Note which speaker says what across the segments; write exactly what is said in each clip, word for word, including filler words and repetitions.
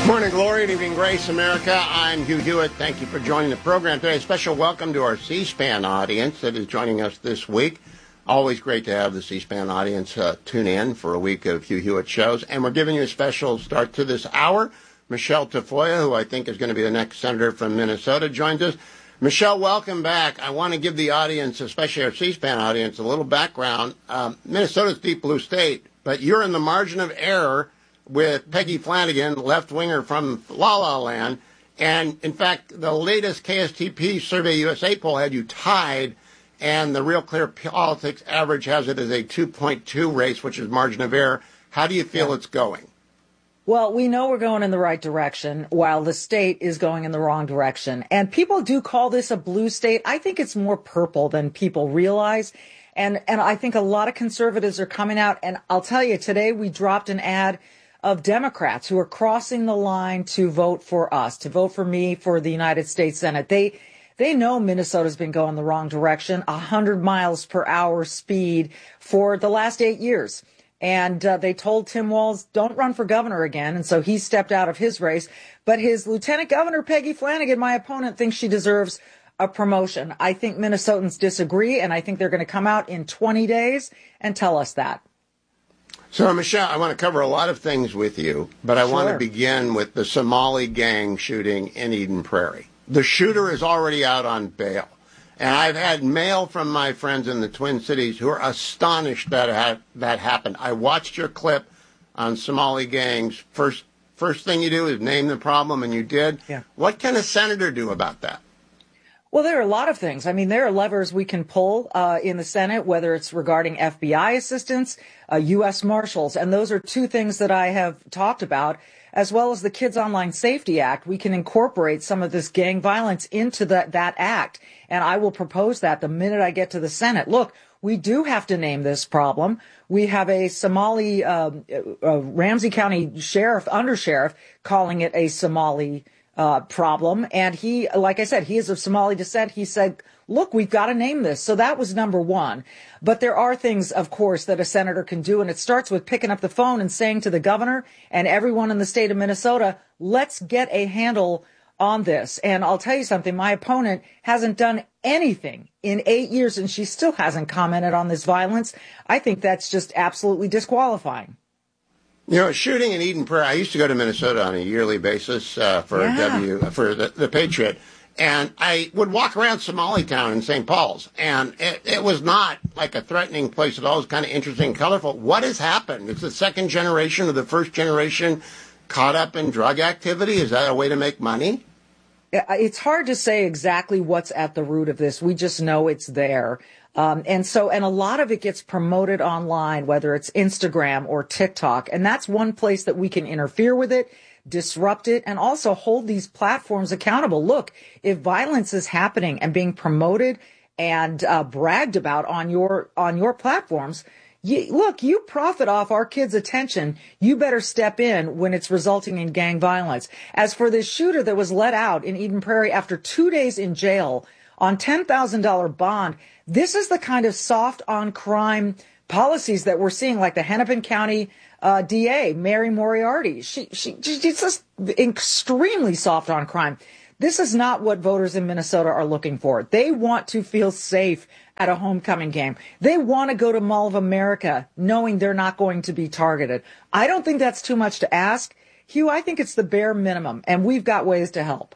Speaker 1: Morning glory and evening grace, America. I'm Hugh Hewitt. Thank you for joining the program today. A special welcome to our C-SPAN audience that is joining us this week. Always great to have the C-SPAN audience uh, tune in for a week of Hugh Hewitt shows. And we're giving you a special start to this hour. Michelle Tafoya, who I think is going to be the next senator from Minnesota, joins us. Michelle, welcome back. I want to give the audience, especially our C-SPAN audience, a little background. Um, Minnesota's deep blue state, but you're in the margin of error with Peggy Flanagan, left-winger from La La Land. And, in fact, the latest K S T P Survey U S A poll had you tied, and the Real Clear Politics average has it as a two point two race, which is margin of error. How do you feel yeah. it's going?
Speaker 2: Well, we know we're going in the right direction while the state is going in the wrong direction. And people do call this a blue state. I think it's more purple than people realize. And, and I think a lot of conservatives are coming out. And I'll tell you, today we dropped an ad of Democrats who are crossing the line to vote for us, to vote for me for the United States Senate. They they know Minnesota's been going the wrong direction, one hundred miles per hour speed for the last eight years. And uh, they told Tim Walz, don't run for governor again. And so he stepped out of his race. But his Lieutenant Governor, Peggy Flanagan, my opponent, thinks she deserves a promotion. I think Minnesotans disagree, and I think they're going to come out in twenty days and tell us that.
Speaker 1: So, Michelle, I want to cover a lot of things with you, but I sure. want to begin with the Somali gang shooting in Eden Prairie. The shooter is already out on bail, and I've had mail from my friends in the Twin Cities who are astonished that ha- that happened. I watched your clip on Somali gangs. First, first thing you do is name the problem, and you did.
Speaker 2: Yeah.
Speaker 1: What can a senator do about that?
Speaker 2: Well, there are a lot of things. I mean, there are levers we can pull uh, in the Senate, whether it's regarding F B I assistance, uh, U S Marshals, and those are two things that I have talked about, as well as the Kids Online Safety Act. We can incorporate some of this gang violence into the, that act, and I will propose that the minute I get to the Senate. Look, we do have to name this problem. We have a Somali uh, uh, Ramsey County sheriff, undersheriff, calling it a Somali Uh, problem. And he, like I said, he is of Somali descent. He said, look, we've got to name this. So that was number one. But there are things, of course, that a senator can do. And it starts with picking up the phone and saying to the governor and everyone in the state of Minnesota, let's get a handle on this. And I'll tell you something, my opponent hasn't done anything in eight years and she still hasn't commented on this violence. I think that's just absolutely disqualifying.
Speaker 1: You know, shooting in Eden Prairie, I used to go to Minnesota on a yearly basis uh, for
Speaker 2: yeah.
Speaker 1: W for the, the Patriot, and I would walk around Somalitown in Saint Paul's, and it, it was not like a threatening place at all. It was kind of interesting and colorful. What has happened? Is the second generation or the first generation caught up in drug activity? Is that a way to make money?
Speaker 2: It's hard to say exactly what's at the root of this. We just know it's there. Um, and so, and a lot of it gets promoted online, whether it's Instagram or TikTok. And that's one place that we can interfere with it, disrupt it, and also hold these platforms accountable. Look, if violence is happening and being promoted and uh, bragged about on your, on your platforms, you, look, you profit off our kids' attention. You better step in when it's resulting in gang violence. As for this shooter that was let out in Eden Prairie after two days in jail on ten thousand dollars bond, this is the kind of soft on crime policies that we're seeing, like the Hennepin County uh, D A, Mary Moriarty. She, she, she's just extremely soft on crime. This is not what voters in Minnesota are looking for. They want to feel safe at a homecoming game. They want to go to Mall of America knowing they're not going to be targeted. I don't think that's too much to ask. Hugh, I think it's the bare minimum, and we've got ways to help.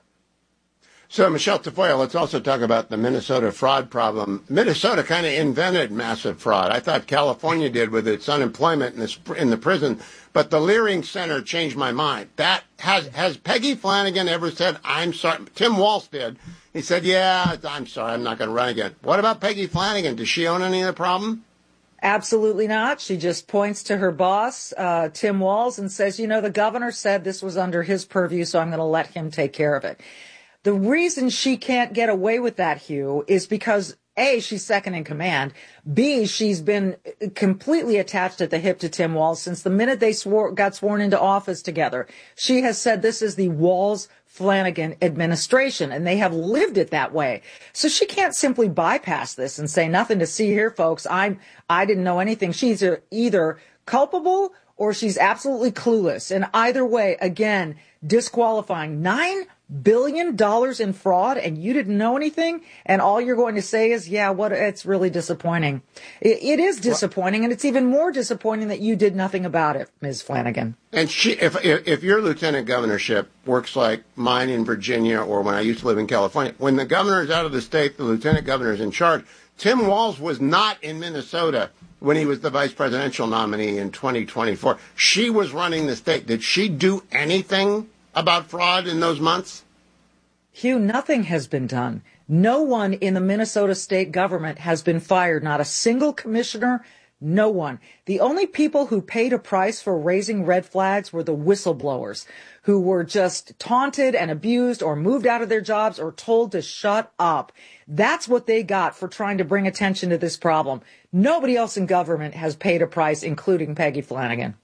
Speaker 1: So, Michelle Tafoya, let's also talk about the Minnesota fraud problem. Minnesota kind of invented massive fraud. I thought California did with its unemployment in the, in the prison, but the Leering Center changed my mind. That has has Peggy Flanagan ever said, I'm sorry? Tim Walz did. He said, yeah, I'm sorry, I'm not going to run again. What about Peggy Flanagan? Does she own any of the problem?
Speaker 2: Absolutely not. She just points to her boss, uh, Tim Walz, and says, you know, the governor said this was under his purview, so I'm going to let him take care of it. The reason she can't get away with that, Hugh, is because, A, she's second in command. B, she's been completely attached at the hip to Tim Walz since the minute they swore, got sworn into office together. She has said this is the Walz-Flanagan administration, and they have lived it that way. So she can't simply bypass this and say, nothing to see here, folks. I'm, I didn't know anything. She's either culpable or she's absolutely clueless. And either way, again, disqualifying nine billion dollars in fraud, and you didn't know anything, and all you're going to say is, yeah, what, it's really disappointing. It, it is disappointing, and it's even more disappointing that you did nothing about it, Miz Flanagan.
Speaker 1: And she, if, if if your lieutenant governorship works like mine in Virginia or when I used to live in California, when the governor is out of the state, the lieutenant governor is in charge. Tim Walz was not in Minnesota when he was the vice presidential nominee in twenty twenty-four. She was running the state. Did she do anything about fraud in those months?
Speaker 2: Hugh, nothing has been done. No one in the Minnesota state government has been fired. Not a single commissioner. No one. The only people who paid a price for raising red flags were the whistleblowers, who were just taunted and abused or moved out of their jobs or told to shut up. That's what they got for trying to bring attention to this problem. Nobody else in government has paid a price, including Peggy Flanagan.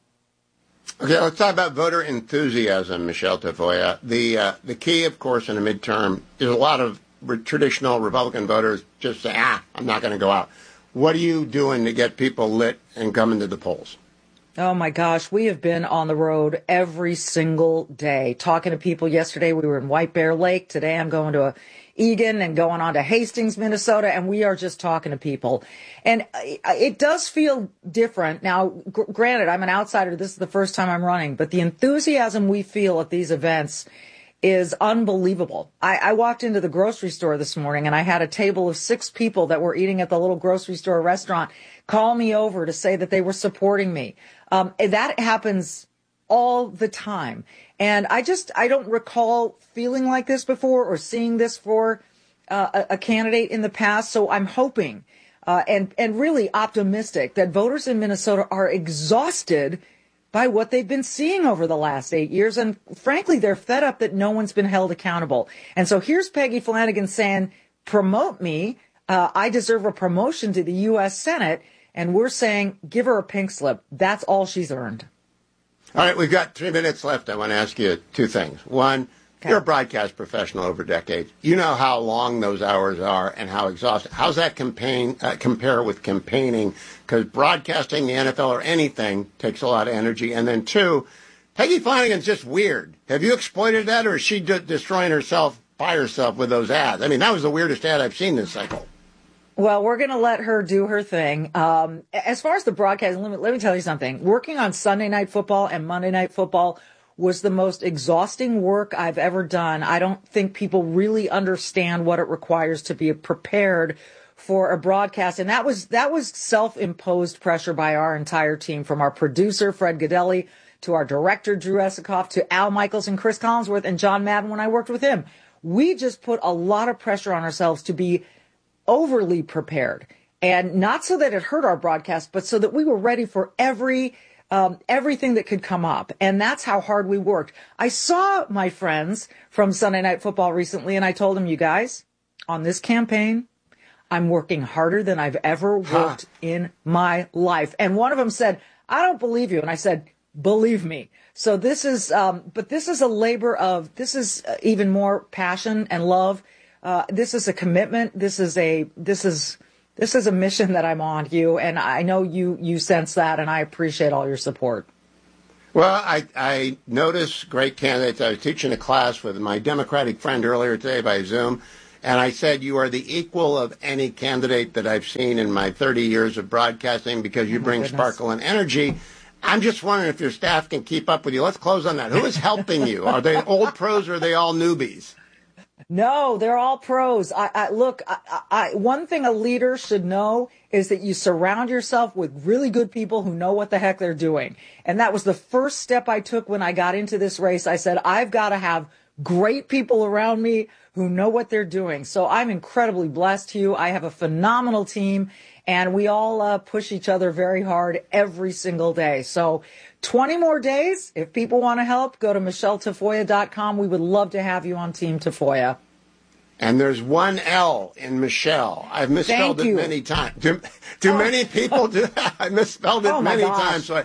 Speaker 1: Okay, let's talk about voter enthusiasm, Michelle Tafoya. The uh, the key, of course, in a midterm is a lot of re- traditional Republican voters just say, ah, I'm not going to go out. What are you doing to get people lit and coming to the polls?
Speaker 2: Oh, my gosh. We have been on the road every single day talking to people. Yesterday, we were in White Bear Lake. Today, I'm going to a Egan and going on to Hastings, Minnesota, and we are just talking to people. And it does feel different. Now, gr- granted, I'm an outsider. This is the first time I'm running, but the enthusiasm we feel at these events is unbelievable. I, I walked into the grocery store this morning and I had a table of six people that were eating at the little grocery store restaurant call me over to say that they were supporting me. Um, that happens all the time. And I just, I don't recall feeling like this before or seeing this for uh, a, a candidate in the past. So I'm hoping uh, and, and really optimistic that voters in Minnesota are exhausted by what they've been seeing over the last eight years. And frankly, they're fed up that no one's been held accountable. And so here's Peggy Flanagan saying, promote me. Uh, I deserve a promotion to the U S Senate. And we're saying, give her a pink slip. That's all she's earned.
Speaker 1: All right, we've got three minutes left. I want to ask you two things. One, okay. You're a broadcast professional over decades. You know how long those hours are and how exhausting. How's that campaign uh, compare with campaigning? Because broadcasting the N F L or anything takes a lot of energy. And then two, Peggy Flanagan's just weird. Have you exploited that, or is she de- destroying herself by herself with those ads? I mean, that was the weirdest ad I've seen this cycle.
Speaker 2: Well, we're going to let her do her thing. Um, as far as the broadcast, let me, let me tell you something. Working on Sunday Night Football and Monday Night Football was the most exhausting work I've ever done. I don't think people really understand what it requires to be prepared for a broadcast. And that was, that was self-imposed pressure by our entire team, from our producer, Fred Godelli, to our director, Drew Esikoff, to Al Michaels and Chris Collinsworth and John Madden when I worked with him. We just put a lot of pressure on ourselves to be overly prepared, and not so that it hurt our broadcast, but so that we were ready for every um, everything that could come up. And that's how hard we worked. I saw my friends from Sunday Night Football recently, and I told them, you guys, on this campaign, I'm working harder than I've ever worked huh. in my life. And one of them said, I don't believe you. And I said, believe me. So this is, um, but this is a labor of, this is even more passion and love. Uh, this is a commitment. This is a, this is, this is a mission that I'm on, Hugh. And I know you, you sense that, and I appreciate all your support.
Speaker 1: Well, I, I notice great candidates. I was teaching a class with my Democratic friend earlier today by Zoom, and I said, you are the equal of any candidate that I've seen in my thirty years of broadcasting, because you oh bring goodness. sparkle and energy. I'm just wondering if your staff can keep up with you. Let's close on that. Who is helping you? Are they old pros or are they all newbies?
Speaker 2: No, they're all pros. I, I look, I, I, one thing a leader should know is that you surround yourself with really good people who know what the heck they're doing. And that was the first step I took when I got into this race. I said, I've got to have great people around me who know what they're doing. So I'm incredibly blessed, Hugh. I have a phenomenal team, and we all uh, push each other very hard every single day. So twenty more days. If people want to help, go to Michelle Tafoya dot com. We would love to have you on Team Tafoya.
Speaker 1: And there's one L in Michelle. I've misspelled
Speaker 2: Thank
Speaker 1: it
Speaker 2: you.
Speaker 1: many times. Do, do oh. many people do that? I misspelled it
Speaker 2: oh
Speaker 1: many
Speaker 2: gosh.
Speaker 1: times. So I...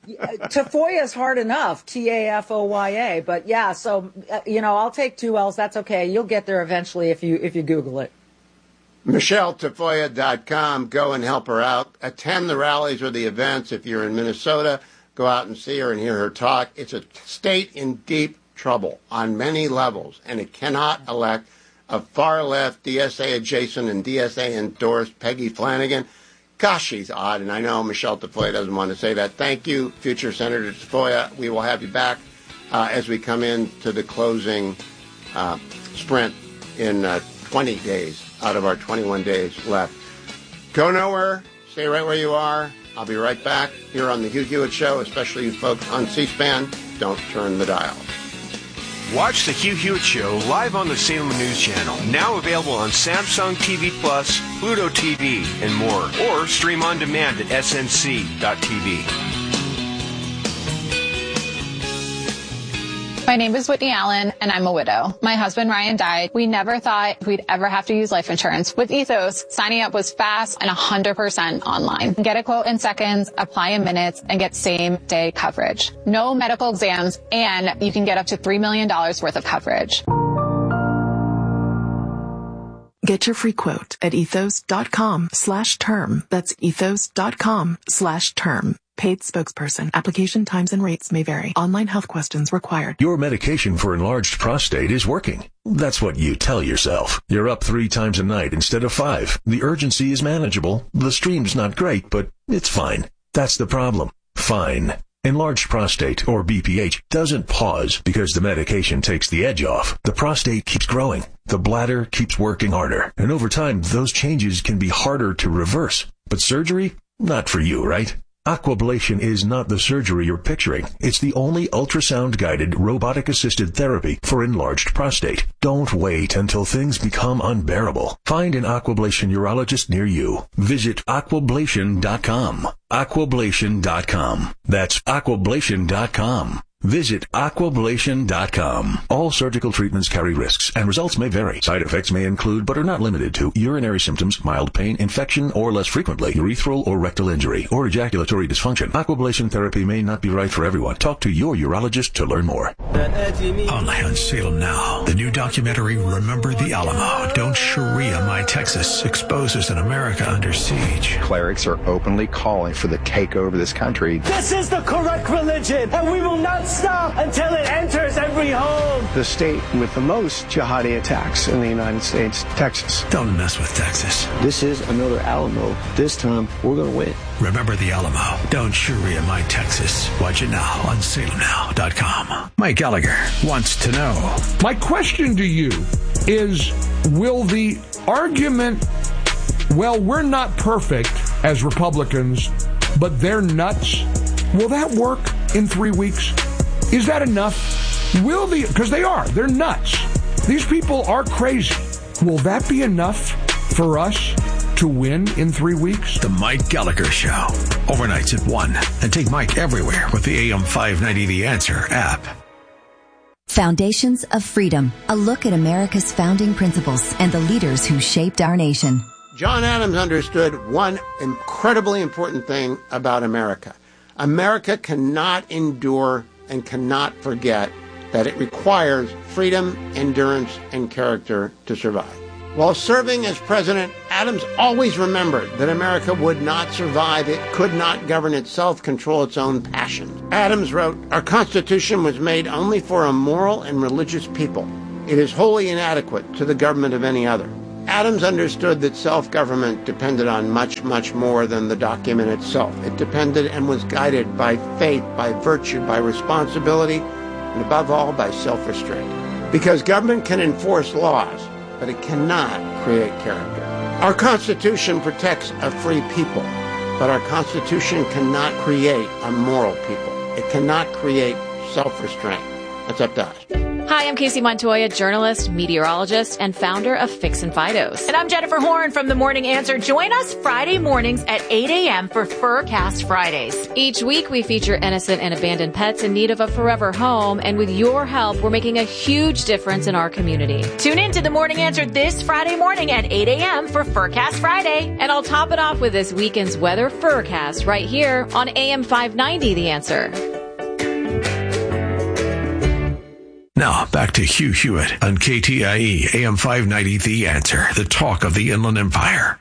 Speaker 2: Tafoya is hard enough, T A F O Y A. But yeah, so, uh, you know, I'll take two L's. That's okay. You'll get there eventually if you if you Google it.
Speaker 1: Michelle Tafoya dot com. Go and help her out. Attend the rallies or the events if you're in Minnesota. go out and see her and hear her talk. It's a state in deep trouble on many levels, and it cannot elect a far-left, D S A-adjacent and D S A-endorsed Peggy Flanagan. Gosh, she's odd, and I know Michelle Tafoya doesn't want to say that. Thank you, future Senator Tafoya. We will have you back uh, as we come into the closing uh, sprint in uh, twenty days out of our twenty-one days left. Go nowhere. Stay right where you are. I'll be right back here on the Hugh Hewitt Show, especially you folks on C-SPAN. Don't turn the dial.
Speaker 3: Watch the Hugh Hewitt Show live on the Salem News Channel. Now available on Samsung T V Plus, Pluto T V, and more. Or stream on demand at S N C dot T V.
Speaker 4: My name is Whitney Allen, and I'm a widow. My husband, Ryan, died. We never thought we'd ever have to use life insurance. With Ethos, signing up was fast and one hundred percent online. Get a quote in seconds, apply in minutes, and get same-day coverage. No medical exams, and you can get up to three million dollars worth of coverage.
Speaker 5: Get your free quote at ethos.com slash term. That's ethos.com slash term. Paid spokesperson. Application times and rates may vary. Online health questions required.
Speaker 6: Your medication for enlarged prostate is working. That's what you tell yourself. You're up three times a night instead of five. The urgency is manageable. The stream's not great, but it's fine. That's the problem. Fine. Enlarged prostate, or B P H, doesn't pause because the medication takes the edge off. The prostate keeps growing. The bladder keeps working harder. And over time, those changes can be harder to reverse. But surgery? Not for you, right? Aquablation is not the surgery you're picturing. It's the only ultrasound-guided, robotic-assisted therapy for enlarged prostate. Don't wait until things become unbearable. Find an Aquablation urologist near you. Visit aquablation dot com. aquablation dot com. That's aquablation dot com. Visit aquablation dot com. All surgical treatments carry risks, and results may vary. Side effects may include, but are not limited to, urinary symptoms, mild pain, infection, or less frequently, urethral or rectal injury, or ejaculatory dysfunction. Aquablation therapy may not be right for everyone. Talk to your urologist to learn more.
Speaker 7: Only on Salem Now, the new documentary Remember the Alamo. Don't Sharia My Texas exposes an America under siege.
Speaker 8: Clerics are openly calling for the takeover of this country.
Speaker 9: This is the correct religion, and we will not stop until it enters every home.
Speaker 10: The state with the most jihadi attacks in the United States, Texas.
Speaker 7: Don't mess with Texas.
Speaker 10: This is another Alamo. This time, we're going to win.
Speaker 7: Remember the Alamo. Don't Sharia My Texas. Watch it now on salem now dot com. Mike Gallagher wants to know.
Speaker 11: My question to you is, will the argument, well, we're not perfect as Republicans, but they're nuts, will that work in three weeks? Is that enough? Will the, because they are, they're nuts. These people are crazy. Will that be enough for us to win in three weeks?
Speaker 7: The Mike Gallagher Show. Overnights at one. And take Mike everywhere with the A M five ninety The Answer app.
Speaker 12: Foundations of Freedom. A look at America's founding principles and the leaders who shaped our nation.
Speaker 1: John Adams understood one incredibly important thing about America. America cannot endure and cannot forget that it requires freedom, endurance, and character to survive. While serving as president, Adams always remembered that America would not survive. It could not govern itself, control its own passions. Adams wrote, "Our Constitution was made only for a moral and religious people. It is wholly inadequate to the government of any other." Adams understood that self-government depended on much, much more than the document itself. It depended and was guided by faith, by virtue, by responsibility, and above all, by self-restraint. Because government can enforce laws, but it cannot create character. Our Constitution protects a free people, but our Constitution cannot create a moral people. It cannot create self-restraint. That's up to us.
Speaker 13: Hi, I'm Casey Montoya, journalist, meteorologist, and founder of Fix and Fidos.
Speaker 14: And I'm Jennifer Horn from The Morning Answer. Join us Friday mornings at eight a.m. for Furcast Fridays.
Speaker 13: Each week, we feature innocent and abandoned pets in need of a forever home. And with your help, we're making a huge difference in our community.
Speaker 14: Tune in to The Morning Answer this Friday morning at eight a.m. for Furcast Friday.
Speaker 13: And I'll top it off with this weekend's weather Furcast right here on A M five ninety The Answer.
Speaker 7: Now, back to Hugh Hewitt on K T I E, A M five ninety The Answer, the talk of the Inland Empire.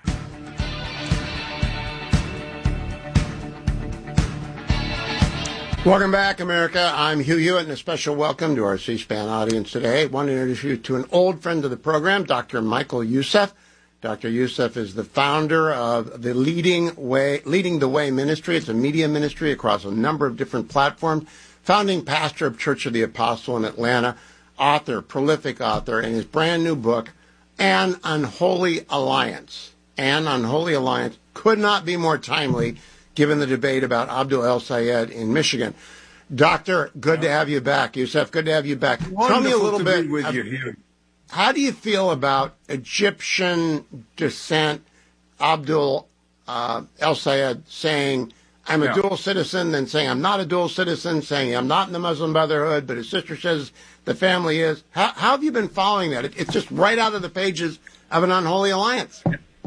Speaker 1: Welcome back, America. I'm Hugh Hewitt, and a special welcome to our C-SPAN audience today. I want to introduce you to an old friend of the program, Doctor Michael Youssef. Doctor Youssef is the founder of the Leading Way, Leading the Way Ministry. It's a media ministry across a number of different platforms. Founding pastor of Church of the Apostle in Atlanta, author, prolific author, and his brand new book, An Unholy Alliance. An Unholy Alliance could not be more timely given the debate about Abdul El-Sayed in Michigan. Doctor, good to have you back. Youssef, good to have you back.
Speaker 15: Wonderful
Speaker 1: Tell me a little
Speaker 15: to
Speaker 1: bit.
Speaker 15: Be with
Speaker 1: of,
Speaker 15: you here.
Speaker 1: How do you feel about Egyptian descent Abdul uh, El-Sayed saying, I'm a
Speaker 15: yeah.
Speaker 1: dual citizen, then saying I'm not a dual citizen, saying I'm not in the Muslim Brotherhood, but his sister says the family is. How, how have you been following that? It, it's just right out of the pages of An Unholy Alliance.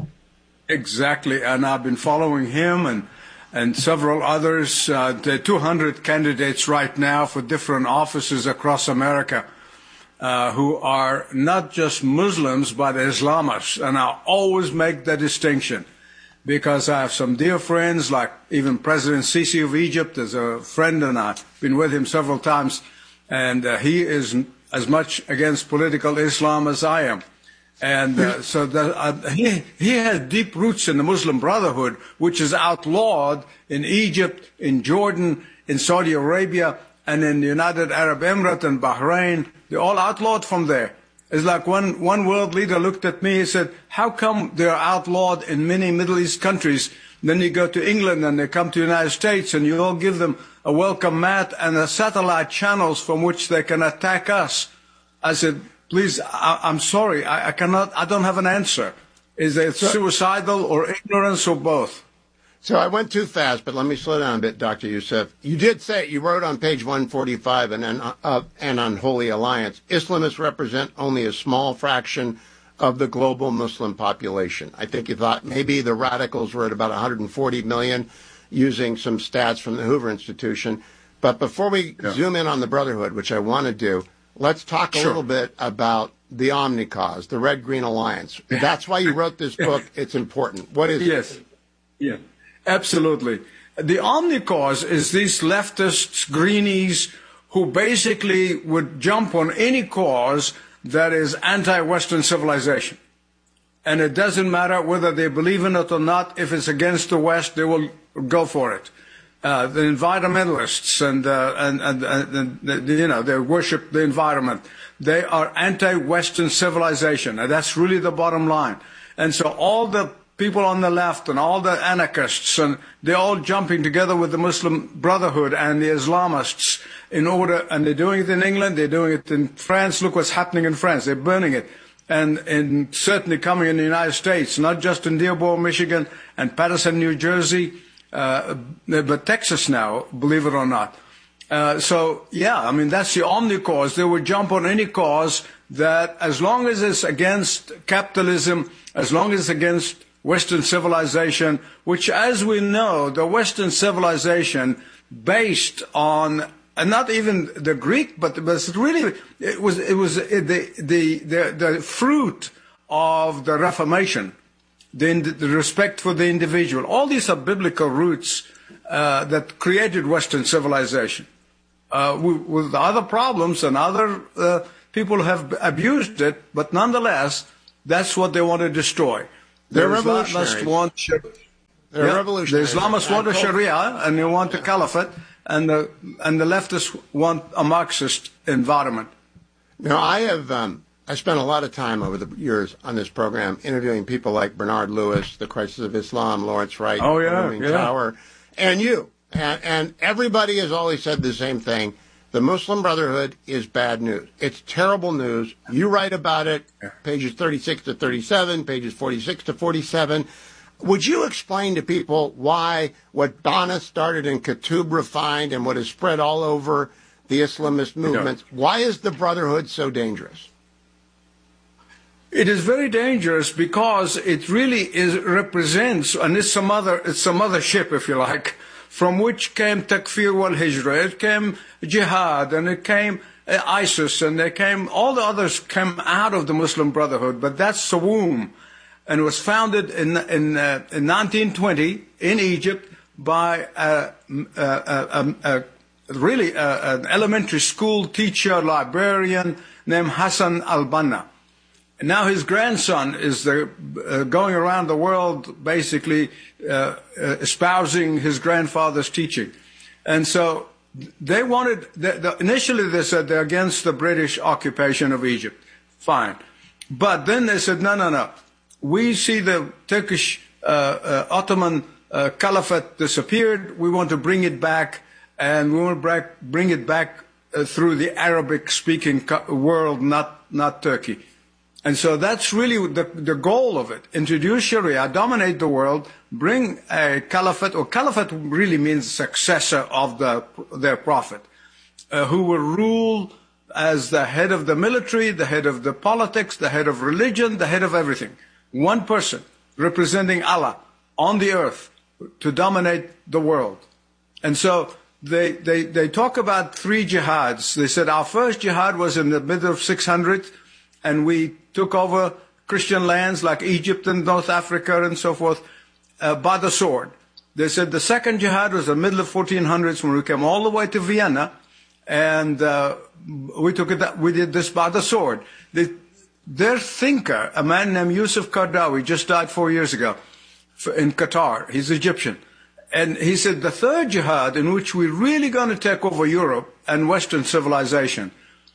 Speaker 15: Exactly, and I've been following him and and several others. Uh, there are two hundred candidates right now for different offices across America uh, who are not just Muslims, but Islamists. And I always make the distinction because I have some dear friends, like even President Sisi of Egypt is a friend, and I've been with him several times. And uh, he is as much against political Islam as I am. And uh, so the, uh, he, he has deep roots in the Muslim Brotherhood, which is outlawed in Egypt, in Jordan, in Saudi Arabia, and in the United Arab Emirates and Bahrain. They're all outlawed from there. It's like one, one world leader looked at me and said, how come they're outlawed in many Middle East countries? Then you go to England and they come to the United States and you all give them a welcome mat and a satellite channels from which they can attack us. I said, please, I, I'm sorry, I, I cannot, I don't have an answer. Is it suicidal or ignorance or both?
Speaker 1: So I went too fast, but let me slow down a bit, Doctor Youssef. You did say, you wrote on page one forty-five in an, uh, an Unholy Alliance, Islamists represent only a small fraction of the global Muslim population. I think you thought maybe the radicals were at about one hundred forty million, using some stats from the Hoover Institution. But before we yeah. zoom in on the Brotherhood, which I want to do, let's talk a sure. little bit about the Omnicause, the Red Green Alliance. That's why you wrote this book. It's important. What is
Speaker 15: yes. it? Yes, yeah, absolutely. The Omnicause is these leftists, greenies, who basically would jump on any cause that is anti-Western civilization. And it doesn't matter whether they believe in it or not. If it's against the West, they will go for it. Uh, the environmentalists and, uh, and, and, and, and, you know, they worship the environment. They are anti-Western civilization, and that's really the bottom line. And so all the people on the left and all the anarchists, and they're all jumping together with the Muslim Brotherhood and the Islamists in order, and they're doing it in England, they're doing it in France. Look what's happening in France. They're burning it. And, and certainly coming in the United States, not just in Dearborn, Michigan, and Patterson, New Jersey, Uh, but Texas now, believe it or not. Uh, so, yeah, I mean, that's the Omnicause. They would jump on any cause that, as long as it's against capitalism, as long as it's against Western civilization, which, as we know, the Western civilization based on, and not even the Greek, but, but it's really, it was, it was the, the, the, the fruit of the Reformation. The, the respect for the individual. All these are biblical roots uh, that created Western civilization. Uh, with, with other problems, and other uh, people have abused it, but nonetheless, that's what they want to destroy.
Speaker 1: They're the revolutionaries.
Speaker 15: Want,
Speaker 1: They're
Speaker 15: yeah,
Speaker 1: revolutionaries.
Speaker 15: The Islamists want a Sharia, and they want a caliphate, and the, and the leftists want a Marxist environment.
Speaker 1: Now, I have... Um I spent a lot of time over the years on this program interviewing people like Bernard Lewis, The Crisis of Islam, Lawrence Wright,
Speaker 15: oh, yeah,
Speaker 1: Looming
Speaker 15: yeah.
Speaker 1: Tower, and you. And, and everybody has always said the same thing. The Muslim Brotherhood is bad news. It's terrible news. You write about it, pages thirty-six to thirty-seven, pages forty-six to forty-seven. Would you explain to people why what Banna started in Qutb refined and what has spread all over the Islamist movements, why is the Brotherhood so dangerous?
Speaker 15: It is very dangerous because it really is represents, and it's some other, it's some other ship, if you like, from which came Takfir wal Hijra, it came Jihad, and it came uh, ISIS, and they came, all the others came out of the Muslim Brotherhood, but that's the womb, and it was founded in in, uh, in nineteen twenty in Egypt by a, a, a, a, really uh, an elementary school teacher, librarian named Hassan al-Banna. Now his grandson is the, uh, going around the world basically uh, uh, espousing his grandfather's teaching. And so they wanted, the, the, initially they said they're against the British occupation of Egypt. Fine. But then they said, no, no, no. We see the Turkish uh, uh, Ottoman uh, Caliphate disappeared. We want to bring it back, and we want to bring it back uh, through the Arabic-speaking world, not, not Turkey. And so that's really the, the goal of it. Introduce Sharia, dominate the world, bring a caliphate, or caliphate really means successor of the, their prophet, uh, who will rule as the head of the military, the head of the politics, the head of religion, the head of everything. One person representing Allah on the earth to dominate the world. And so they, they, they talk about three jihads. They said our first jihad was in the middle of six hundred, and we took over Christian lands like Egypt and North Africa and so forth uh, by the sword. They said the second jihad was the middle of fourteen hundreds when we came all the way to Vienna, and uh, we took it. We did this by the sword. They, their thinker, a man named Yusuf Qaradawi, just died four years ago in Qatar. He's Egyptian. And he said the third jihad, in which we're really going to take over Europe and Western civilization,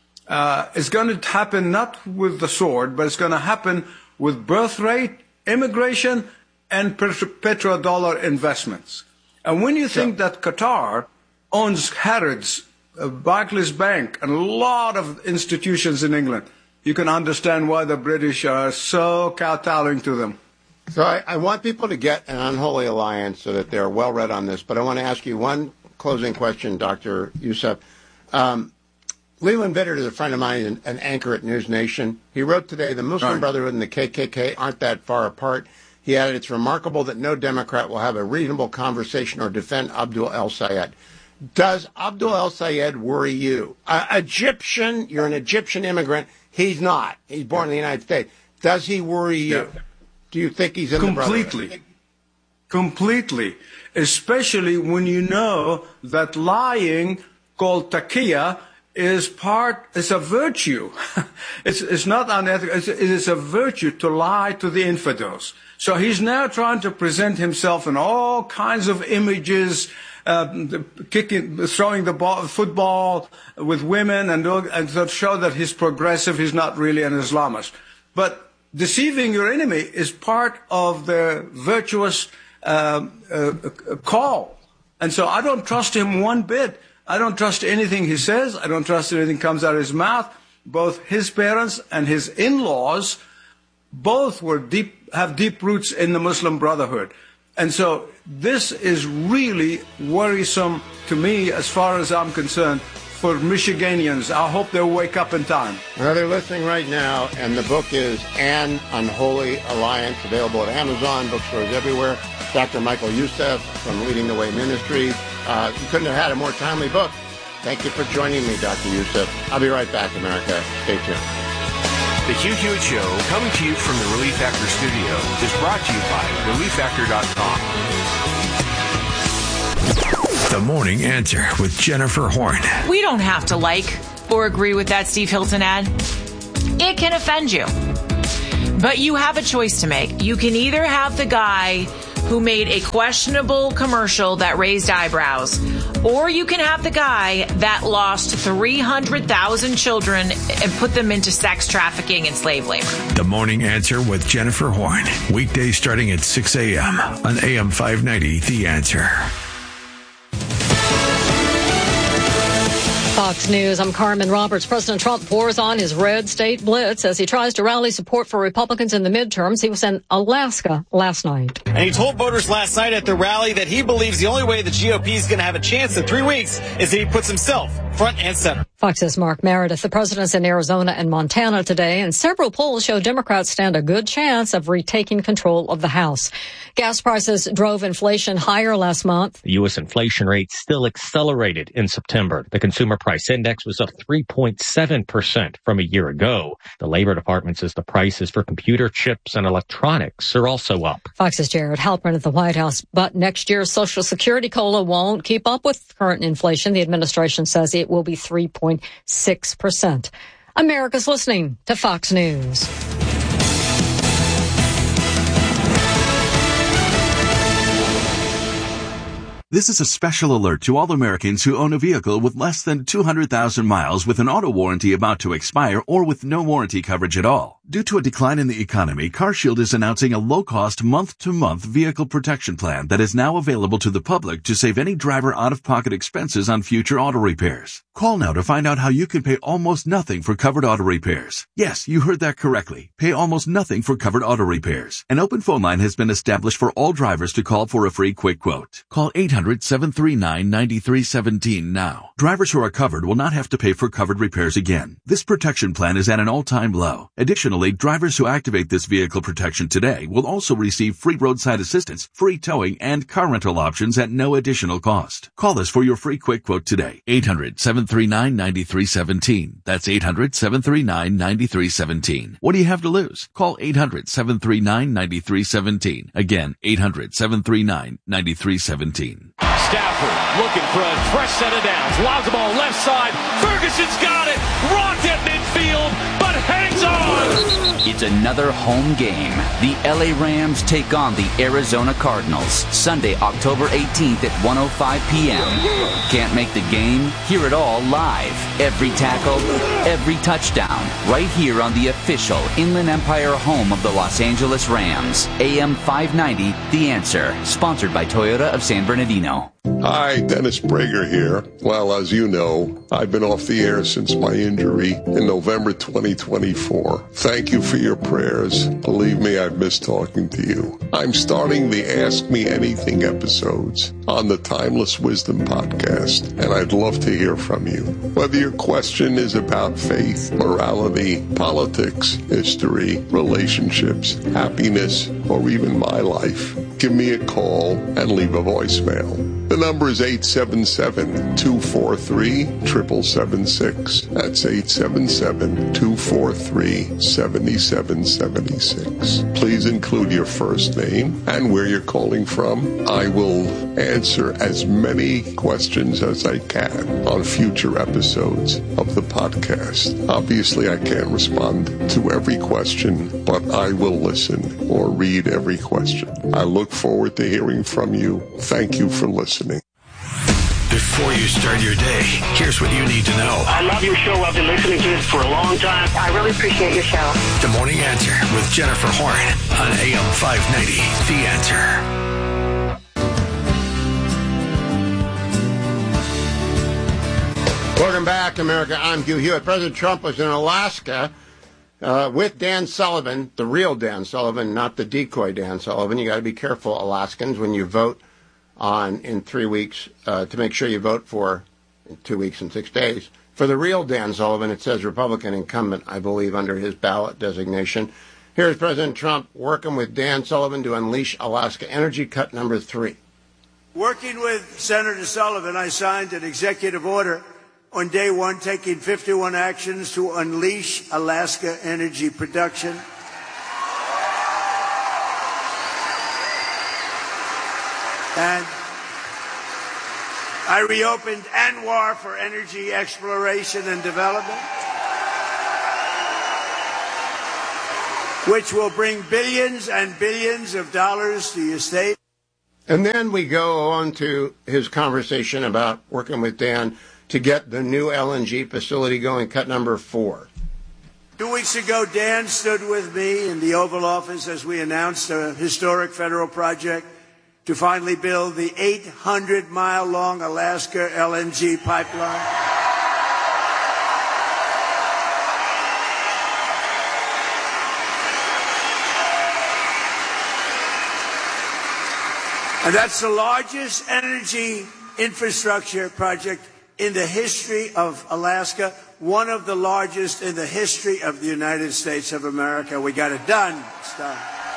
Speaker 15: uh, is going to happen not with the sword, but it's going to happen with birth rate, immigration, and petrodollar investments. And when you think yeah. that Qatar owns Harrods, uh, Barclays Bank, and a lot of institutions in England, you can understand why the British are so kowtowing to them.
Speaker 1: So I, I want people to get an unholy alliance so that they're well read on this. But I want to ask you one closing question, Doctor Youssef. Um, Leland Vittert is a friend of mine, an, an anchor at News Nation. He wrote today, the Muslim right. Brotherhood and the K K K aren't that far apart. He added, it's remarkable that no Democrat will have a reasonable conversation or defend Abdul el-Sayed. Does Abdul el-Sayed worry you? Uh, Egyptian, you're an Egyptian immigrant. He's not. He's born in the United States. Does he worry you? Yeah. Do you think he's in
Speaker 15: Completely.
Speaker 1: the Brotherhood?
Speaker 15: Completely. Especially when you know that lying, called taqiyya, is part, it's a virtue. it's, it's not unethical. It's, it is a virtue to lie to the infidels. So he's now trying to present himself in all kinds of images, uh, kicking, throwing the ball, football with women, and, and to show that he's progressive. He's not really an Islamist. But deceiving your enemy is part of the virtuous uh, uh, call. And so I don't trust him one bit. I don't trust anything he says. I don't trust anything comes out of his mouth. Both his parents and his in-laws, both were deep, have deep roots in the Muslim Brotherhood. And so this is really worrisome to me as far as I'm concerned. For Michiganians, I hope they'll wake up in time.
Speaker 1: Well, they're listening right now, and the book is An Unholy Alliance, available at Amazon, bookstores everywhere. Doctor Michael Youssef from Leading the Way Ministries. Uh, you couldn't have had a more timely book. Thank you for joining me, Doctor Youssef. I'll be right back, America. Stay tuned.
Speaker 3: The Hugh Hewitt Show, coming to you from the Relief Factor studio, is brought to you by relief factor dot com.
Speaker 7: The Morning Answer with Jennifer Horn.
Speaker 14: We don't have to like or agree with that Steve Hilton ad. It can offend you. But you have a choice to make. You can either have the guy who made a questionable commercial that raised eyebrows, or you can have the guy that lost three hundred thousand children and put them into sex trafficking and slave labor.
Speaker 7: The Morning Answer with Jennifer Horn. Weekdays starting at six a.m. on A M five ninety, The Answer.
Speaker 16: Fox News, I'm Carmen Roberts. President Trump pours on his red state blitz as he tries to rally support for Republicans in the midterms. He was in Alaska last night.
Speaker 17: And he told voters last night at the rally that he believes the only way the G O P is going to have a chance in three weeks is that he puts himself front and center.
Speaker 16: Fox's Mark Meredith. The president's in Arizona and Montana today, and several polls show Democrats stand a good chance of retaking control of the House. Gas prices drove inflation higher last month.
Speaker 18: The U S inflation rate still accelerated in September. The consumer price index was up three point seven percent from a year ago. The Labor Department says the prices for computer chips and electronics are also up.
Speaker 16: Fox's Jared Halpern at the White House. But next year's Social Security COLA won't keep up with current inflation. The administration says it will be three point six percent. America's listening to Fox News.
Speaker 19: This is a special alert to all Americans who own a vehicle with less than two hundred thousand miles with an auto warranty about to expire or with no warranty coverage at all. Due to a decline in the economy, CarShield is announcing a low-cost month-to-month vehicle protection plan that is now available to the public to save any driver out-of-pocket expenses on future auto repairs. Call now to find out how you can pay almost nothing for covered auto repairs. Yes, you heard that correctly. Pay almost nothing for covered auto repairs. An open phone line has been established for all drivers to call for a free quick quote. Call eight hundred, seven three nine, nine three one seven now. Drivers who are covered will not have to pay for covered repairs again. This protection plan is at an all-time low. Additionally, drivers who activate this vehicle protection today will also receive free roadside assistance, free towing, and car rental options at no additional cost. Call us for your free quick quote today. eight hundred, seven three nine, nine three one seven. That's eight hundred, seven three nine, nine three one seven. What do you have to lose? Call eight hundred, seven three nine, nine three one seven. Again, eight hundred, seven three nine, nine three one seven.
Speaker 20: Stafford looking for a fresh set of downs. Lobs the ball left side. Ferguson's got it. Rocked at midfield, but hangs on.
Speaker 21: It's another home game. The L A Rams take on the Arizona Cardinals. Sunday, October eighteenth at one oh five p.m. Can't make the game? Hear it all live. Every tackle, every touchdown. Right here on the official Inland Empire home of the Los Angeles Rams. A M five ninety, The Answer. Sponsored by Toyota of San Bernardino.
Speaker 22: Hi, Dennis Prager here. Well, as you know, I've been off the air since my injury in November twenty twenty-four. Thank you for your prayers. Believe me, I've missed talking to you. I'm starting the Ask Me Anything episodes on the Timeless Wisdom podcast, and I'd love to hear from you. Whether your question is about faith, morality, politics, history, relationships, happiness, or even my life, give me a call and leave a voicemail. The number is eight seven seven, two four three, seven seven seven six. That's eight seven seven, two four three, seven seven seven six. Please include your first name and where you're calling from. I will answer as many questions as I can on future episodes of the podcast. Obviously, I can't respond to every question, but I will listen or read every question. I look forward to hearing from you. Thank you for listening.
Speaker 7: Before you start your day, here's what you need to know.
Speaker 23: I love your show. I've been listening to this for a long time.
Speaker 24: I really appreciate your show.
Speaker 7: The Morning Answer with Jennifer Horn on A M five ninety. The Answer.
Speaker 1: Welcome back, America. I'm Hugh Hewitt. President Trump was in Alaska uh, with Dan Sullivan, the real Dan Sullivan, not the decoy Dan Sullivan. You got to be careful, Alaskans, when you vote on in three weeks uh, to make sure you vote for in two weeks and six days. For the real Dan Sullivan, it says Republican incumbent, I believe, under his ballot designation. Here's President Trump working with Dan Sullivan to unleash Alaska energy cut number three.
Speaker 25: Working with Senator Sullivan, I signed an executive order on day one taking fifty-one actions to unleash Alaska energy production. And I reopened ANWR for energy exploration and development, which will bring billions and billions of dollars to your state.
Speaker 1: And then we go on to his conversation about working with Dan to get the new L N G facility going, cut number four.
Speaker 25: Two weeks ago, Dan stood with me in the Oval Office as we announced a historic federal project to finally build the eight hundred mile long Alaska L N G pipeline. And that's the largest energy infrastructure project in the history of Alaska, one of the largest in the history of the United States of America. We got it done. It's done.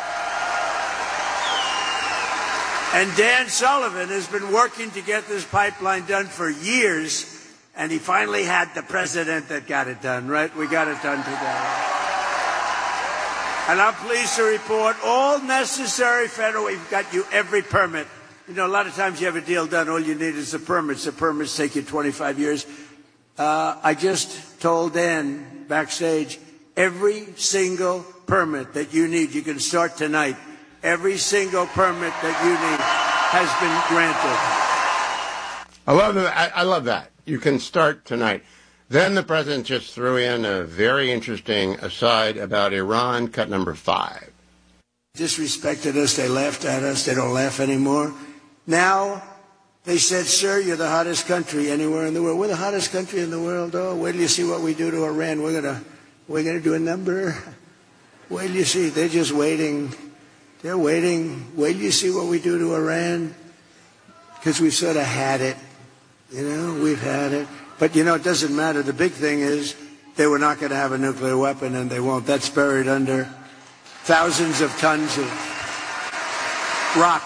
Speaker 25: And Dan Sullivan has been working to get this pipeline done for years, and he finally had the president that got it done, right? We got it done today. And I'm pleased to report all necessary federal, we've got you every permit. You know, a lot of times you have a deal done, all you need is the permits. The permits take you twenty-five years. Uh, I just told Dan backstage, every single permit that you need, you can start tonight. Every single permit that you need has been granted.
Speaker 1: I love that. I, I love that. You can start tonight. Then the president just threw in a very interesting aside about Iran, cut number five.
Speaker 25: Disrespected us. They laughed at us. They don't laugh anymore. Now they said, sir, you're the hottest country anywhere in the world. We're the hottest country in the world. Oh, wait till you see what we do to Iran. We're gonna, we're gonna do a number. Wait till you see. They're just waiting. They're waiting. Wait till you see what we do to Iran. Because we've sort of had it. You know, we've had it. But, you know, it doesn't matter. The big thing is they were not going to have a nuclear weapon, and they won't. That's buried under thousands of tons of rock.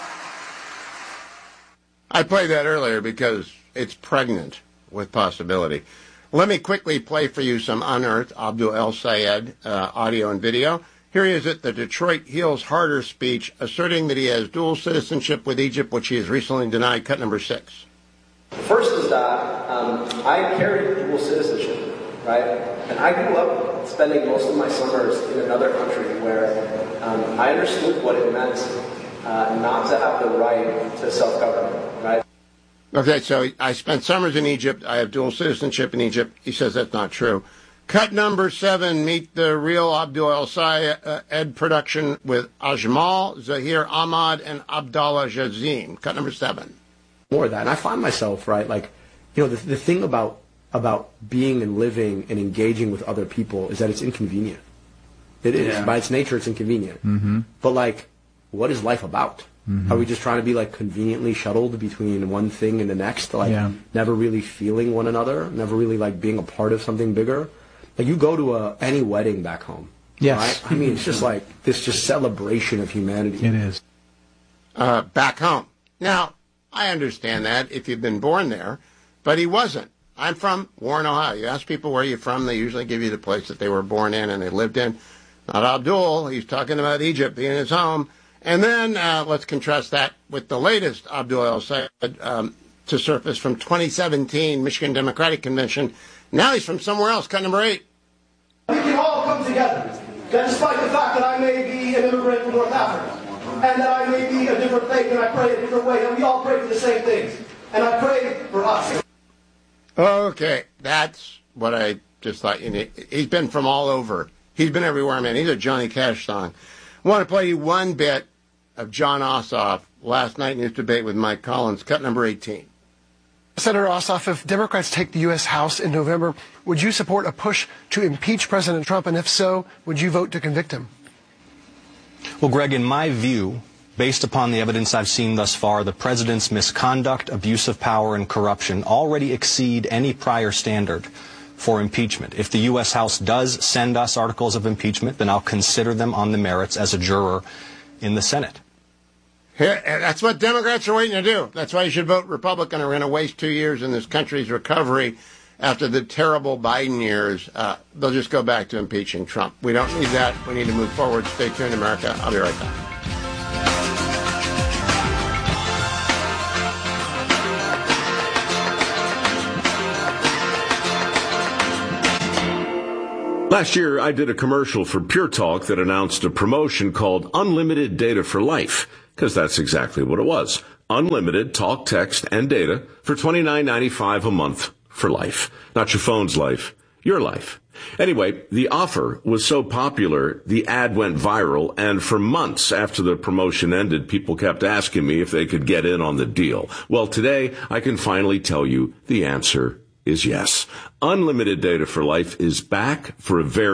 Speaker 1: I played that earlier because it's pregnant with possibility. Let me quickly play for you some unearthed Abdul El Sayed uh, audio and video. Here he is at the Detroit Heals Harder speech, asserting that he has dual citizenship with Egypt, which he has recently denied. Cut number six.
Speaker 2: First is that um, I carry dual citizenship, right? And I grew up spending most of my summers in another country where um, I understood what it meant uh, not to have the right to self-government, right?
Speaker 1: Okay, so I spent summers in Egypt. I have dual citizenship in Egypt. He says that's not true. Cut number seven, meet the real Abdul El Sayed production with Ajmal, Zahir Ahmad, and Abdallah Jazim. Cut number seven.
Speaker 4: More of that. And I find myself, right, like, you know, the, the thing about about being and living and engaging with other people is that it's inconvenient. It is. Yeah. By its nature, it's inconvenient.
Speaker 5: Mm-hmm.
Speaker 4: But, like, what is life about?
Speaker 5: Mm-hmm.
Speaker 4: Are we just trying to be, like, conveniently shuttled between one thing and the next? Like,
Speaker 5: yeah.
Speaker 4: never really feeling one another? Never really, like, being a part of something bigger? Like, you go to a, any wedding back home.
Speaker 5: Yes.
Speaker 4: Right? I mean, it's just like this just celebration of humanity.
Speaker 5: It is.
Speaker 1: Uh, back home. Now, I understand that if you've been born there, but he wasn't. I'm from Warren, Ohio. You ask people where you're from, they usually give you the place that they were born in and they lived in. Not Abdul. He's talking about Egypt being his home. And then uh, let's contrast that with the latest Abdul El Sayed um, to surface from twenty seventeen Michigan Democratic Convention. Now he's from somewhere else. Cut number eight.
Speaker 6: We can all come together, that despite the fact that I may be an immigrant from North Africa, and that I may be a different faith and I pray a different way, and we all pray for the same things. And I pray for us.
Speaker 1: Okay, that's what I just thought. You know, he's been from all over. He's been everywhere, man. He's a Johnny Cash song. I want to play you one bit of John Ossoff last night in his debate with Mike Collins. Cut number eighteen.
Speaker 24: Senator Ossoff, if Democrats take the U S House in November, would you support a push to impeach President Trump? And if so, would you vote to convict him?
Speaker 26: Well, Greg, in my view, based upon the evidence I've seen thus far, the president's misconduct, abuse of power, and corruption already exceed any prior standard for impeachment. If the U S House does send us articles of impeachment, then I'll consider them on the merits as a juror in the Senate.
Speaker 1: That's what Democrats are waiting to do. That's why you should vote Republican, or we're going to waste two years in this country's recovery after the terrible Biden years. Uh, they'll just go back to impeaching Trump. We don't need that. We need to move forward. Stay tuned, America. I'll be right back.
Speaker 27: Last year, I did a commercial for Pure Talk that announced a promotion called Unlimited Data for Life, because that's exactly what it was. Unlimited talk, text, and data for twenty-nine ninety-five a month for life. Not your phone's life, your life. Anyway, the offer was so popular, the ad went viral, and for months after the promotion ended, people kept asking me if they could get in on the deal. Well, today, I can finally tell you the answer is yes. Unlimited Data for Life is back for a very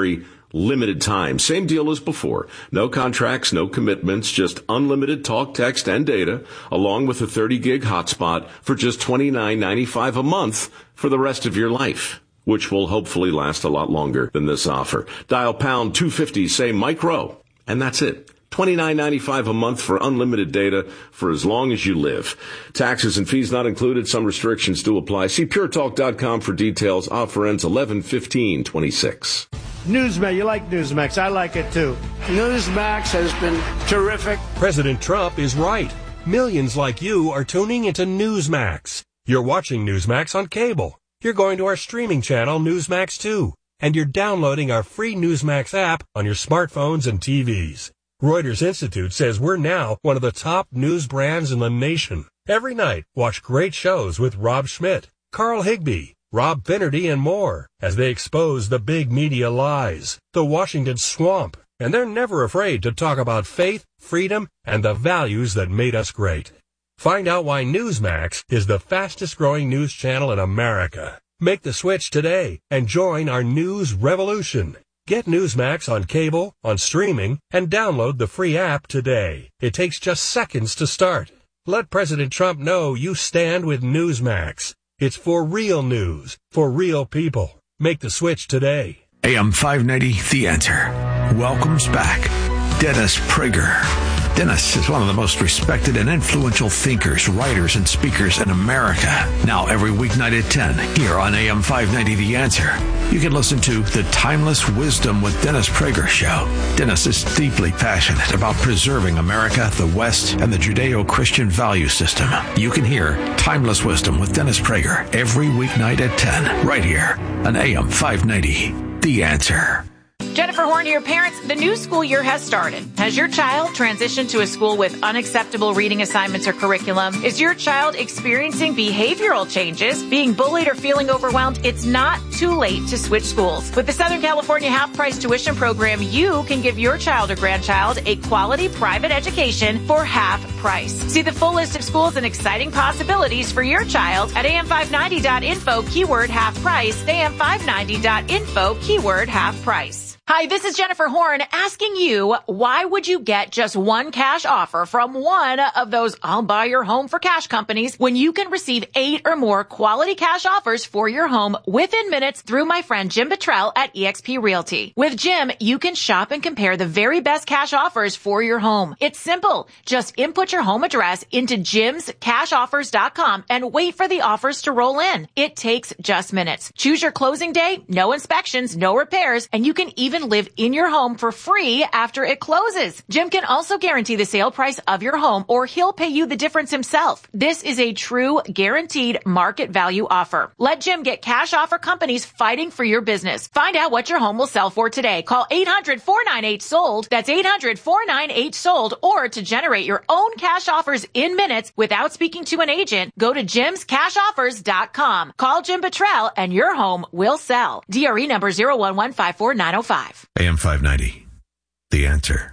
Speaker 27: Limited time. Same deal as before. No contracts, no commitments, just unlimited talk, text, and data, along with a thirty gig hotspot for just twenty-nine ninety-five a month for the rest of your life, which will hopefully last a lot longer than this offer. Dial pound two fifty, say micro, and that's it. twenty-nine ninety-five a month for unlimited data for as long as you live. Taxes and fees not included. Some restrictions do apply. See pure talk dot com for details. Offer ends eleven fifteen twenty-six.
Speaker 5: Newsmax, you like Newsmax. I like it too. Newsmax has been terrific.
Speaker 8: President Trump is right. Millions like you are tuning into Newsmax. You're watching Newsmax on cable. You're going to our streaming channel, Newsmax two. And you're downloading our free Newsmax app on your smartphones and T Vs. Reuters Institute says we're now one of the top news brands in the nation. Every night, watch great shows with Rob Schmidt, Carl Higbie, Rob Finnerty, and more as they expose the big media lies, the Washington swamp, and they're never afraid to talk about faith, freedom, and the values that made us great. Find out why Newsmax is the fastest-growing news channel in America. Make the switch today and join our news revolution. Get Newsmax on cable, on streaming, and download the free app today. It takes just seconds to start. Let President Trump know you stand with Newsmax. It's for real news, for real people. Make the switch today.
Speaker 7: A M five ninety, The Answer, welcomes back Dennis Prager. Dennis is one of the most respected and influential thinkers, writers, and speakers in America. Now every weeknight at ten, here on A M five ninety The Answer, you can listen to The Timeless Wisdom with Dennis Prager show. Dennis is deeply passionate about preserving America, the West, and the Judeo-Christian value system. You can hear Timeless Wisdom with Dennis Prager every weeknight at ten, right here on A M five ninety The Answer.
Speaker 14: Jennifer Horn here. Parents, the new school year has started. Has your child transitioned to a school with unacceptable reading assignments or curriculum? Is your child experiencing behavioral changes, being bullied, or feeling overwhelmed? It's not too late to switch schools. With the Southern California half-price tuition program, you can give your child or grandchild a quality private education for half price. See the full list of schools and exciting possibilities for your child at A M five ninety dot info, keyword half price, A M five ninety dot info, keyword half price. Hi, this is Jennifer Horn asking you, why would you get just one cash offer from one of those I'll buy your home for cash companies when you can receive eight or more quality cash offers for your home within minutes through my friend Jim Buttrell at eXp Realty? With Jim, you can shop and compare the very best cash offers for your home. It's simple. Just input your home address into jims cash offers dot com and wait for the offers to roll in. It takes just minutes. Choose your closing day, no inspections, no repairs, and you can even live in your home for free after it closes. Jim can also guarantee the sale price of your home, or he'll pay you the difference himself. This is a true guaranteed market value offer. Let Jim get cash offer companies fighting for your business. Find out what your home will sell for today. Call eight hundred, four nine eight, sold. That's eight hundred, four nine eight, sold. Or to generate your own cash offers in minutes without speaking to an agent, go to jims cash offers dot com. Call Jim Buttrell and your home will sell. D R E number zero one one five four nine zero five.
Speaker 7: A M five ninety, The Answer.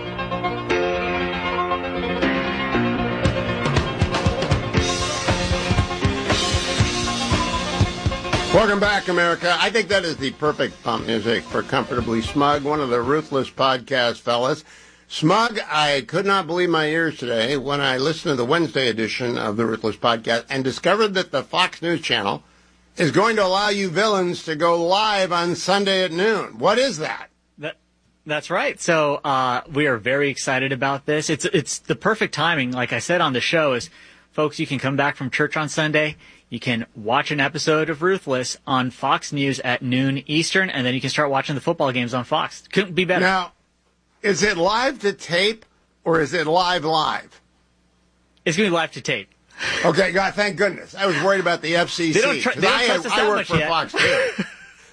Speaker 1: Welcome back, America. I think that is the perfect pump music for Comfortably Smug, one of the Ruthless podcast fellas. Smug, I could not believe my ears today when I listened to the Wednesday edition of the Ruthless podcast and discovered that the Fox News Channel is going to allow you villains to go live on Sunday at noon. What is that?
Speaker 9: That that's right. So uh, we are very excited about this. It's it's the perfect timing. Like I said on the show, is folks, you can come back from church on Sunday. You can watch an episode of Ruthless on Fox News at noon Eastern, and then you can start watching the football games on Fox. Couldn't be better.
Speaker 1: Now, is it live to tape or is it live live?
Speaker 9: It's going to be live to tape.
Speaker 1: Okay, God, thank goodness. I was worried about the F C C.
Speaker 9: They don't, tr- they don't
Speaker 1: I,
Speaker 9: trust us
Speaker 1: I
Speaker 9: that
Speaker 1: work
Speaker 9: much
Speaker 1: for
Speaker 9: yet.
Speaker 1: Fox too.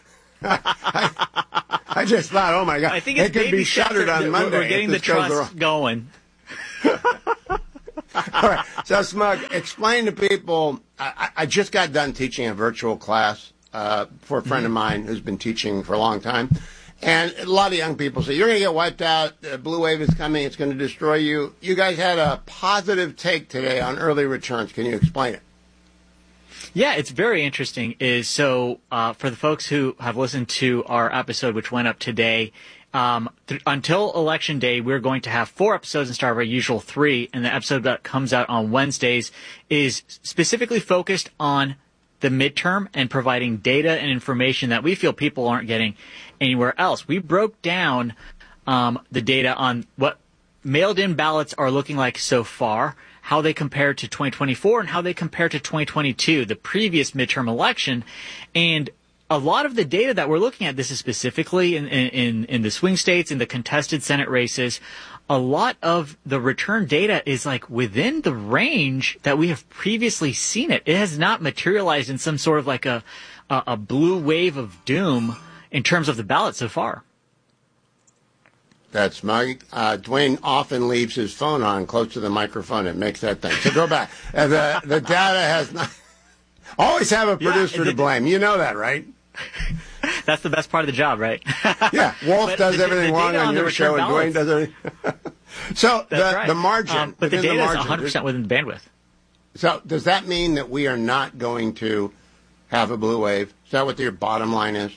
Speaker 1: I, I just thought, oh my God,
Speaker 9: I think
Speaker 1: it
Speaker 9: it's
Speaker 1: could be shuttered on Monday.
Speaker 9: We're getting the trust going.
Speaker 1: All right, so Smug, explain to people. I, I just got done teaching a virtual class uh, for a friend of mine who's been teaching for a long time, and a lot of young people say, you're going to get wiped out, the blue wave is coming, it's going to destroy you. You guys had a positive take today on early returns. Can you explain it?
Speaker 9: Yeah, it's very interesting. Is so uh, for the folks who have listened to our episode, which went up today, um, th- until Election Day, we're going to have four episodes instead of our usual three, and the episode that comes out on Wednesdays is specifically focused on the midterm and providing data and information that we feel people aren't getting anywhere else. We broke down um, the data on what mailed-in ballots are looking like so far, how they compare to twenty twenty-four, and how they compare to twenty twenty-two, the previous midterm election. And a lot of the data that we're looking at, this is specifically in, in, in the swing states, in the contested Senate races, a lot of the return data is like within the range that we have previously seen it. It has not materialized in some sort of like a, a, a blue wave of doom in terms of the ballot so far.
Speaker 1: That's Mike. Uh, Dwayne often leaves his phone on close to the microphone. It makes that thing. So go back. Uh, the, the data has not. Always have a producer yeah, to blame. You know that, right?
Speaker 9: That's the best part of the job, right?
Speaker 1: Yeah. Wolf does the, everything the wrong on, on your show, and Dwayne does everything. So the,
Speaker 9: right.
Speaker 1: the margin.
Speaker 9: Um, but the data
Speaker 1: the margin,
Speaker 9: is one hundred percent within the bandwidth.
Speaker 1: So does that mean that we are not going to have a blue wave? Is that what your bottom line is?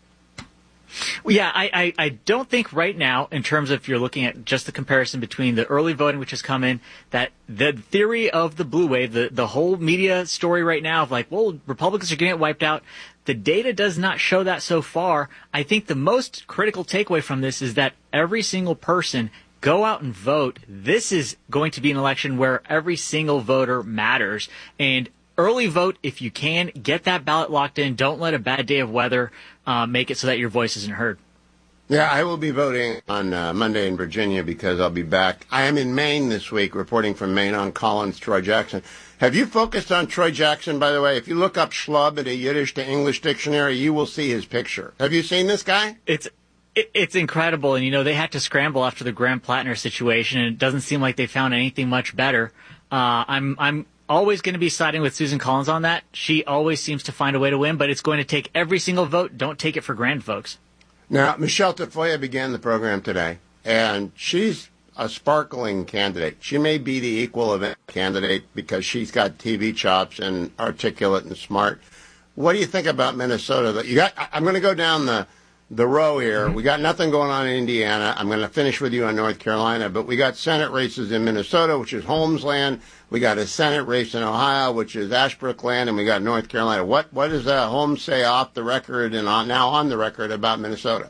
Speaker 9: Well, yeah, I, I, I don't think right now, in terms of if you're looking at just the comparison between the early voting, which has come in, that the theory of the blue wave, the, the whole media story right now of like, well, Republicans are going to get wiped out, the data does not show that so far. I think the most critical takeaway from this is that every single person go out and vote. This is going to be an election where every single voter matters. And early vote if you can. Get that ballot locked in. Don't let a bad day of weather uh, make it so that your voice isn't heard.
Speaker 1: Yeah, I will be voting on uh, Monday in Virginia because I'll be back. I am in Maine this week, reporting from Maine on Collins, Troy Jackson. Have you focused on Troy Jackson, by the way? If you look up schlub at a Yiddish to English dictionary, you will see his picture. Have you seen this guy?
Speaker 9: It's it, it's incredible. And, you know, they had to scramble after the Graham Plattner situation, and it doesn't seem like they found anything much better. Uh, I'm I'm always going to be siding with Susan Collins on that. She always seems to find a way to win, but it's going to take every single vote. Don't take it for granted, folks.
Speaker 1: Now, Michelle Tafoya began the program today, and she's a sparkling candidate. She may be the equal of a candidate because she's got T V chops and articulate and smart. What do you think about Minnesota? You got. I'm going to go down the the row here. We got nothing going on in Indiana. I'm going to finish with you on North Carolina, but we got Senate races in Minnesota, which is Holmes land. We got a Senate race in Ohio, which is Ashbrook land, and we got North Carolina. What what does uh, Holmes say off the record and on, now on the record about Minnesota?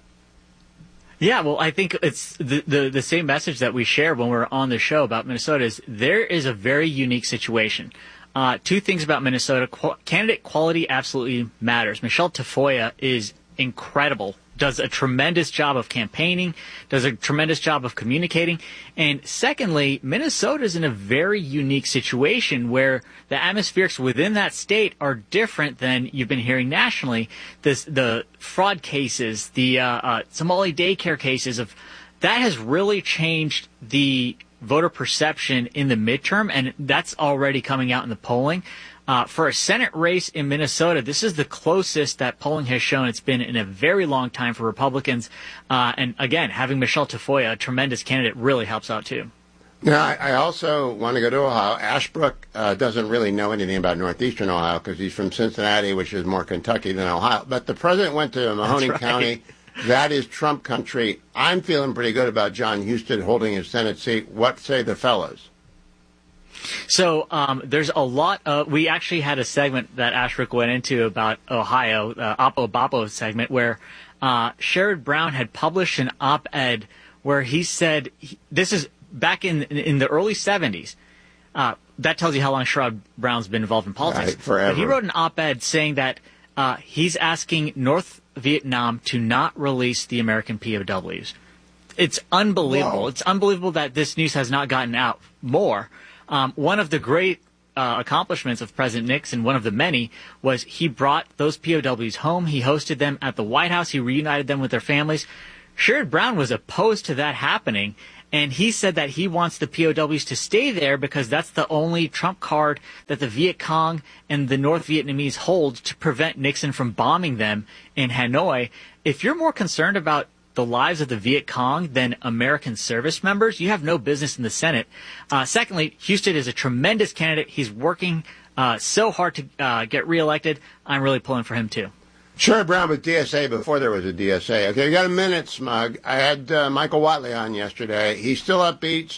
Speaker 9: Yeah, well, I think it's the, the the same message that we share when we're on the show about Minnesota is there is a very unique situation. Uh, two things about Minnesota. Qu- candidate quality absolutely matters. Michelle Tafoya is incredible, does a tremendous job of campaigning, does a tremendous job of communicating. And secondly, Minnesota is in a very unique situation where the atmospherics within that state are different than you've been hearing nationally. This, the fraud cases, the uh, uh, Somali daycare cases, of that has really changed the voter perception in the midterm, and that's already coming out in the polling. Uh, for a Senate race in Minnesota, this is the closest that polling has shown it's been in a very long time for Republicans. Uh, and again, having Michelle Tafoya, a tremendous candidate, really helps out too.
Speaker 1: Now, I, I also want to go to Ohio. Ashbrook uh, doesn't really know anything about Northeastern Ohio because he's from Cincinnati, which is more Kentucky than Ohio. But the president went to Mahoning
Speaker 9: right.
Speaker 1: County. That is Trump country. I'm feeling pretty good about John Husted holding his Senate seat. What say the fellows?
Speaker 9: So um, there's a lot of – we actually had a segment that Ashbrook went into about Ohio, uh, Oppo Boppo segment, where uh, Sherrod Brown had published an op-ed where he said he, – this is back in in the early seventies. Uh, that tells you how long Sherrod Brown's been involved in politics.
Speaker 1: Right, forever.
Speaker 9: But he wrote an op-ed saying that uh, he's asking North Vietnam to not release the American P O Ws. It's unbelievable.
Speaker 1: Whoa.
Speaker 9: It's unbelievable that this news has not gotten out more. Um, one of the great uh, accomplishments of President Nixon, one of the many, was he brought those P O Ws home. He hosted them at the White House. He reunited them with their families. Sherrod Brown was opposed to that happening, and he said that he wants the P O Ws to stay there because that's the only trump card that the Viet Cong and the North Vietnamese hold to prevent Nixon from bombing them in Hanoi. If you're more concerned about the lives of the Viet Cong than American service members, you have no business in the Senate. Uh, secondly, Husted is a tremendous candidate. He's working uh, so hard to uh, get reelected. I'm really pulling for him too.
Speaker 1: Sherrod Brown with D S A before there was a D S A. Okay, we got a minute, Smug. I had uh, Michael Watley on yesterday. He's still upbeat,